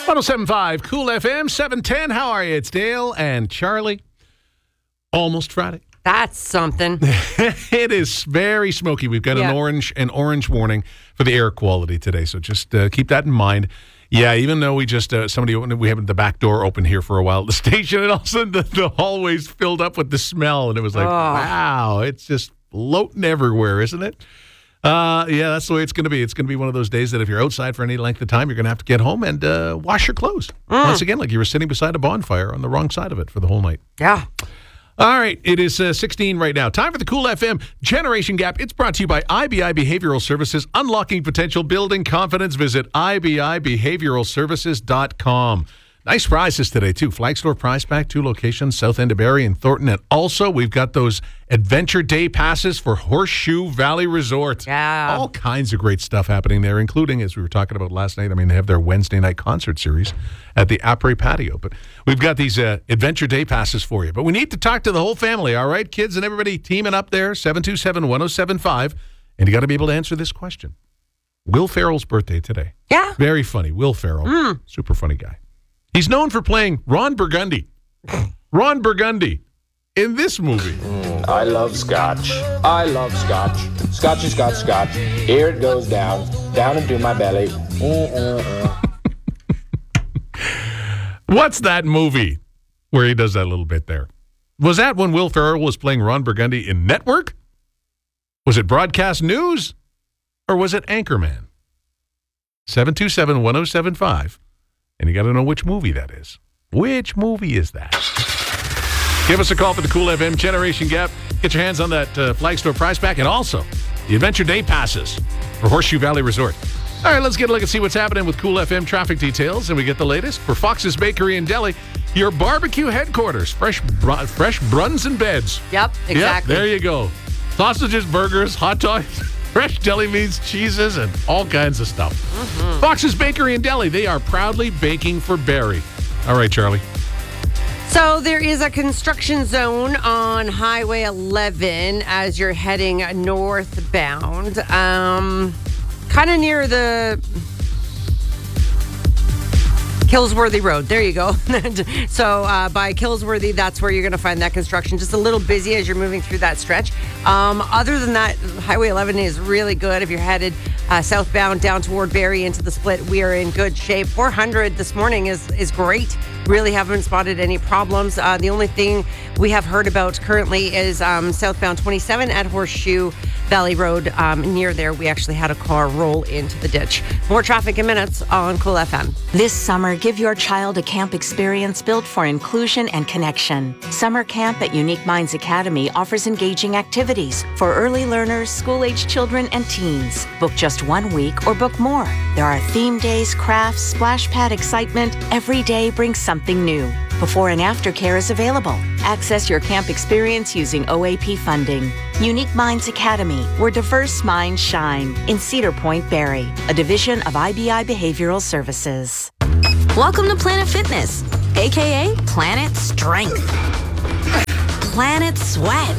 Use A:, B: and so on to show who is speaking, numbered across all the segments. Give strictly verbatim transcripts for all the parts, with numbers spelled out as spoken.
A: oh seven point five Cool F M, seven ten. How are you? It's Dale and Charlie. Almost Friday.
B: That's something.
A: It is very smoky. We've got yeah. an orange an orange warning for the air quality today, so just uh, keep that in mind. Yeah, even though we just, uh, somebody opened, we have the back door open here for a while at the station, and all of a sudden the, the hallways filled up with the smell, and it was like, oh. wow, it's just floating everywhere, isn't it? Uh, yeah, that's the way it's going to be. It's going to be one of those days that if you're outside for any length of time, you're going to have to get home and uh, wash your clothes. Mm. Once again, like you were sitting beside a bonfire on the wrong side of it for the whole night.
B: Yeah.
A: All right, it is uh, sixteen right now. Time for the Cool F M Generation Gap. It's brought to you by I B I Behavioral Services. Unlocking potential, building confidence. Visit I B I behavioral services dot com. Nice prizes today, too. Flagstore Prize Pack, two locations, South End of Barrie and Thornton. And also, we've got those Adventure Day passes for Horseshoe Valley Resort.
B: Yeah.
A: All kinds of great stuff happening there, including, as we were talking about last night, I mean, they have their Wednesday night concert series at the Après Patio. But we've got these uh, Adventure Day passes for you. But we need to talk to the whole family, all right? Kids and everybody teaming up there, seven two seven, one oh seven five. And you got to be able to answer this question. Will Ferrell's birthday today.
B: Yeah.
A: Very funny. Will Ferrell.
B: Mm.
A: Super funny guy. He's known for playing Ron Burgundy. Ron Burgundy in this movie.
C: Mm, I love scotch. I love scotch. Scotchy, scotch, scotch. Here it goes down, down into my belly. Mm-mm-mm.
A: What's that movie where he does that little bit there? Was that when Will Ferrell was playing Ron Burgundy in Network? Was it Broadcast News? Or was it Anchorman? seven two seven, one oh seven five. And you got to know which movie that is. Which movie is that? Give us a call for the Cool F M Generation Gap. Get your hands on that uh, Flagstore Prize Pack and also the Adventure Day passes for Horseshoe Valley Resort. All right, let's get a look and see what's happening with Cool F M traffic details. And we get the latest for Fox's Bakery and Deli, your barbecue headquarters. Fresh br- fresh bruns and beds.
B: Yep, exactly.
A: Yep, there you go. Sausages, burgers, hot dogs. Fresh deli meats, cheeses, and all kinds of stuff. Mm-hmm. Fox's Bakery and Deli, they are proudly baking for Barrie. All right, Charlie.
B: So there is a construction zone on Highway eleven as you're heading northbound. Um, kind of near the Killsworthy Road. There you go. So uh, by Killsworthy, that's where you're going to find that construction. Just a little busy as you're moving through that stretch. Um, other than that, Highway eleven is really good. If you're headed uh, southbound down toward Barrie into the split, we are in good shape. four hundred this morning is, is great. Really haven't spotted any problems. Uh, the only thing we have heard about currently is um, southbound twenty-seven at Horseshoe Valley Road. Um, near there, we actually had a car roll into the ditch. More traffic in minutes on Cool F M.
D: This summer, give your child a camp experience built for inclusion and connection. Summer camp at Unique Minds Academy offers engaging activities for early learners, school-age children, and teens. Book just one week or book more. There are theme days, crafts, splash pad excitement. Every day brings something new. Before and after care is available. Access your camp experience using O A P funding. Unique Minds Academy, where diverse minds shine. In Cedar Point, Barrie, a division of I B I Behavioral Services.
E: Welcome to Planet Fitness, a k a. Planet Strength, Planet Sweat,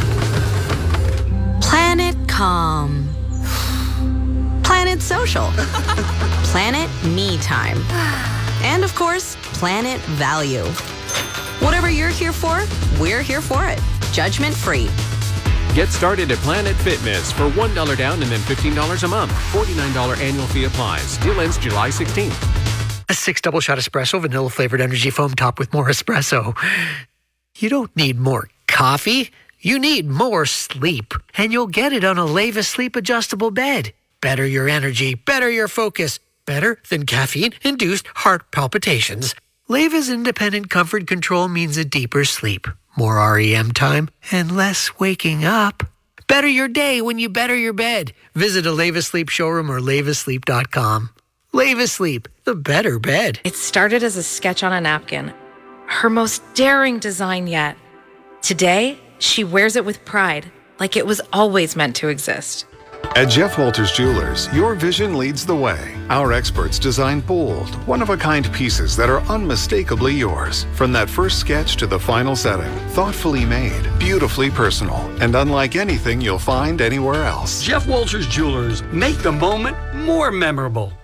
E: Planet Calm, Planet Social, Planet Me Time, and of course, Planet Value. Whatever you're here for, we're here for it. Judgment free.
F: Get started at Planet Fitness for one dollar down and then fifteen dollars a month. forty-nine dollars annual fee applies. Deal ends July sixteenth.
G: A six double shot espresso, vanilla flavored energy foam topped with more espresso. You don't need more coffee. You need more sleep. And you'll get it on a Leva Sleep adjustable bed. Better your energy, better your focus. Better than caffeine-induced heart palpitations. Leva's independent comfort control means a deeper sleep, more R E M time, and less waking up. Better your day when you better your bed. Visit a Leva Sleep showroom or leva sleep dot com. Leva Sleep, the better bed.
H: It started as a sketch on a napkin, her most daring design yet. Today, she wears it with pride, like it was always meant to exist.
I: At Jeff Walters Jewelers, your vision leads the way. Our experts design bold, one-of-a-kind pieces that are unmistakably yours. From that first sketch to the final setting, thoughtfully made, beautifully personal, and unlike anything you'll find anywhere else.
J: Jeff Walters Jewelers, make the moment more memorable.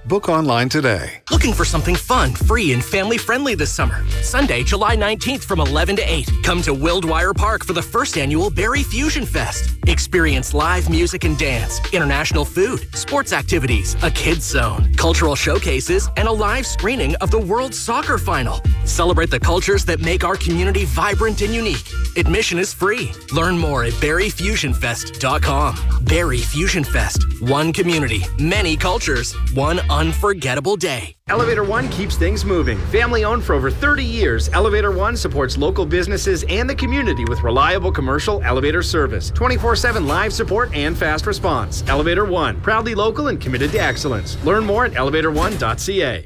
I: Book online today.
J: Looking for something fun, free, and family-friendly this summer? Sunday, July nineteenth from eleven to eight. Come to Wildwire Park for the first annual Berry Fusion Fest. Experience live music and dance, international food, sports activities, a kids zone, cultural showcases, and a live screening of the World Soccer Final. Celebrate the cultures that make our community vibrant and unique. Admission is free. Learn more at berry fusion fest dot com. Berry Fusion Fest. One community, many cultures, one unforgettable day.
K: Elevator One keeps things moving. Family owned for over thirty years, Elevator One supports local businesses and the community with reliable commercial elevator service, twenty-four seven live support, and fast response. Elevator One, proudly local and committed to excellence. Learn more at elevator one dot c a.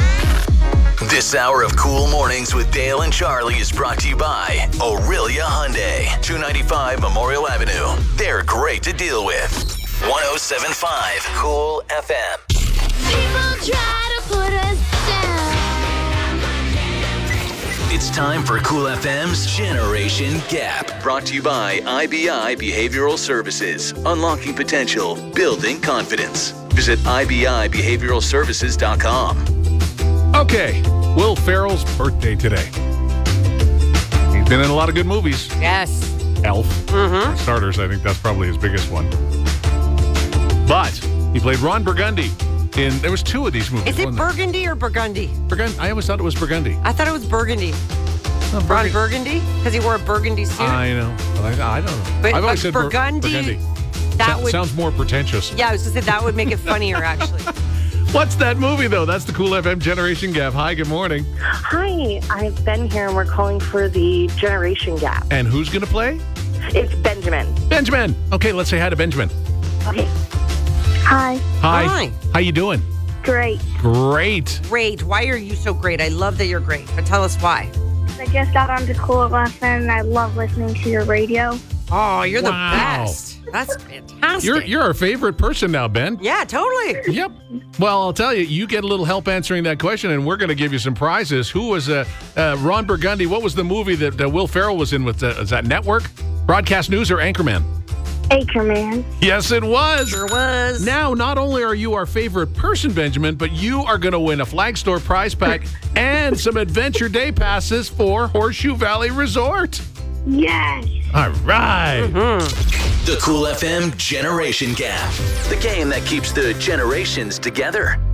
L: This hour of Cool Mornings with Dale and Charlie is brought to you by Aurelia Hyundai, two ninety-five Memorial Avenue. They're great to deal with. one oh seven point five Cool F M.
M: People try to put us down.
L: It's time for Cool F M's Generation Gap. Brought to you by I B I Behavioral Services. Unlocking potential, building confidence. Visit I B I behavioral services dot com.
A: Okay, Will Ferrell's birthday today. He's been in a lot of good movies.
B: Yes.
A: Elf.
B: Mm-hmm.
A: For starters, I think that's probably his biggest one. But he played Ron Burgundy in, there was two of these movies.
B: Is it
A: wasn't there?
B: Burgundy or Burgundy?
A: Burgundy? I always thought it was Burgundy.
B: I thought it was Burgundy.
A: No,
B: Ron Burgundy? Because he wore a burgundy suit?
A: I know. I, I don't know.
B: But,
A: I've always
B: but
A: said Bur-
B: Burgundy,
A: Burgundy.
B: that
A: So-
B: would...
A: sounds more pretentious.
B: Yeah, I was going to say that would make it funnier, actually.
A: What's that movie, though? That's the Cool F M Generation Gap. Hi, good morning.
N: Hi, I've been here and we're calling for the Generation Gap.
A: And who's going to play?
N: It's Benjamin.
A: Benjamin. Okay, let's say hi to Benjamin.
N: Okay. Hi.
A: Hi.
B: Hi.
A: How you doing?
N: Great.
A: Great.
B: Great. Why are you so great? I love that you're great, but tell us why.
O: I just got onto Cool F M and I love listening to your radio.
B: Oh, you're the
A: Wow.
B: best. That's fantastic.
A: You're you're our favorite person now, Ben.
B: Yeah, totally.
A: Yep. Well, I'll tell you, you get a little help answering that question, and we're going to give you some prizes. Who was uh, uh, Ron Burgundy? What was the movie that uh, Will Ferrell was in with? Uh, is that Network, Broadcast News, or Anchorman?
O: Anchorman.
A: Yes, it was.
B: Sure was.
A: Now, not only are you our favorite person, Benjamin, but you are going to win a Flag Store prize pack and some Adventure Day passes for Horseshoe Valley Resort.
O: Yes.
A: All right.
L: The Cool F M Generation Gap. The game that keeps the generations together.